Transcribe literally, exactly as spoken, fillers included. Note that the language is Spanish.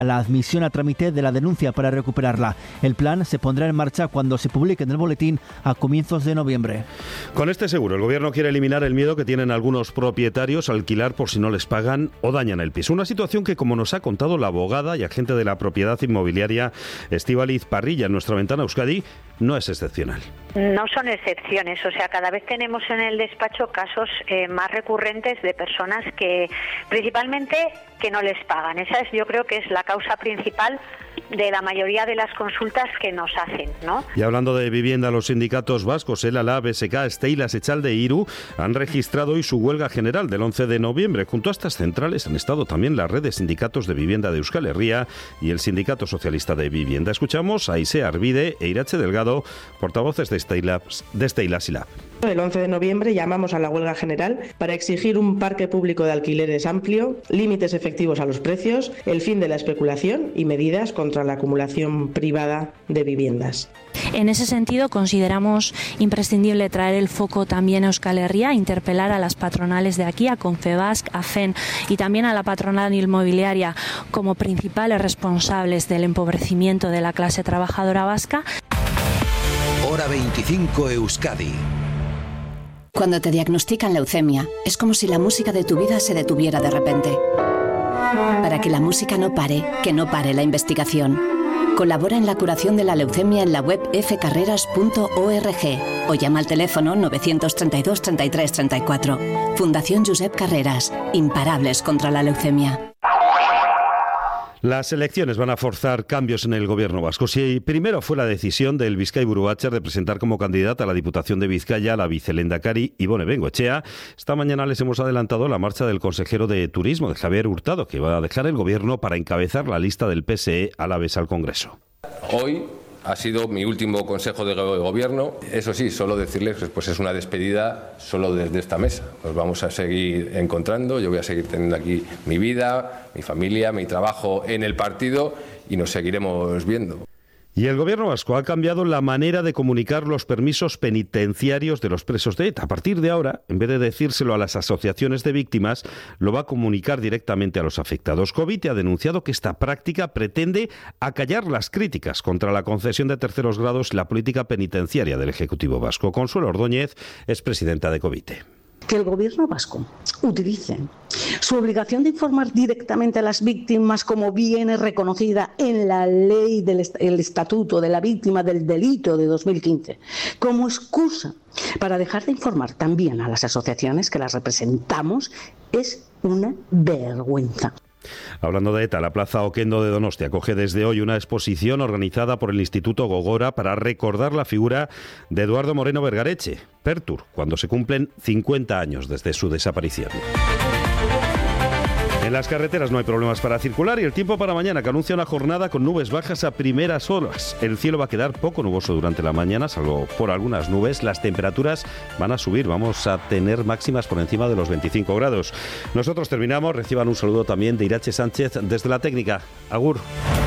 la admisión a trámite de la denuncia para recuperarla. El plan se pondrá en marcha cuando se publique en el boletín a comienzos de noviembre. Con este seguro, el Gobierno quiere eliminar el miedo que tienen algunos propietarios a alquilar por si no les pagan o dañan el piso. Una situación que, como nos ha contado la abogada y agente de la propiedad inmobiliaria Estíbaliz Parrilla en nuestra ventana Euskadi, no es excepcional. No son excepciones, o sea, cada vez tenemos en el despacho casos eh, más recurrentes de personas que, principalmente, que no les pagan. Esa es, yo creo que es la causa principal de la mayoría de las consultas que nos hacen, ¿no? Y hablando de vivienda, los sindicatos vascos, el ALA, B S K, Steilas, Echalde e Iru, han registrado hoy su huelga general del once de noviembre. Junto a estas centrales han estado también la red de sindicatos de vivienda de Euskal Herria y el Sindicato Socialista de Vivienda. Escuchamos a Ise Arvide e Irache Delgado, portavoces de Steilas, de Steilas y Lab. El once de noviembre llamamos a la huelga general para exigir un parque público de alquileres amplio, límites efectivos a los precios, el fin de la especulación y medidas contra la acumulación privada de viviendas. En ese sentido, consideramos imprescindible traer el foco también a Euskal Herria, interpelar a las patronales de aquí, a Confebask, a F E N y también a la patronal inmobiliaria como principales responsables del empobrecimiento de la clase trabajadora vasca. Hora veinticinco Euskadi. Cuando te diagnostican leucemia, es como si la música de tu vida se detuviera de repente. Para que la música no pare, que no pare la investigación. Colabora en la curación de la leucemia en la web f carreras punto org o llama al teléfono novecientos treinta y dos treinta y tres treinta y cuatro. Fundación Josep Carreras, imparables contra la leucemia. Las elecciones van a forzar cambios en el gobierno vasco. Si primero fue la decisión del Bizkaiburu Batzar de presentar como candidata a la Diputación de Vizcaya a la vicelendakari Ibone Bengoechea, esta mañana les hemos adelantado la marcha del consejero de Turismo, de Javier Hurtado, que va a dejar el gobierno para encabezar la lista del P S E a la vez al Congreso. Hoy ha sido mi último consejo de gobierno. Eso sí, solo decirles que pues es una despedida solo desde esta mesa. Nos vamos a seguir encontrando, yo voy a seguir teniendo aquí mi vida, mi familia, mi trabajo en el partido y nos seguiremos viendo. Y el gobierno vasco ha cambiado la manera de comunicar los permisos penitenciarios de los presos de ETA. A partir de ahora, en vez de decírselo a las asociaciones de víctimas, lo va a comunicar directamente a los afectados. Covite ha denunciado que esta práctica pretende acallar las críticas contra la concesión de terceros grados y la política penitenciaria del Ejecutivo vasco. Consuelo Ordóñez es presidenta de Covite. Que el gobierno vasco utilice su obligación de informar directamente a las víctimas, como viene reconocida en la ley del est- el Estatuto de la Víctima del Delito de dos mil quince, como excusa para dejar de informar también a las asociaciones que las representamos, es una vergüenza. Hablando de ETA, la Plaza Oquendo de Donostia acoge desde hoy una exposición organizada por el Instituto Gogora para recordar la figura de Eduardo Moreno Vergareche, Pertur, cuando se cumplen cincuenta años desde su desaparición. En las carreteras no hay problemas para circular y el tiempo para mañana, que anuncia una jornada con nubes bajas a primeras horas. El cielo va a quedar poco nuboso durante la mañana, salvo por algunas nubes. Las temperaturas van a subir, vamos a tener máximas por encima de los veinticinco grados. Nosotros terminamos, reciban un saludo también de Irache Sánchez desde la técnica. Agur.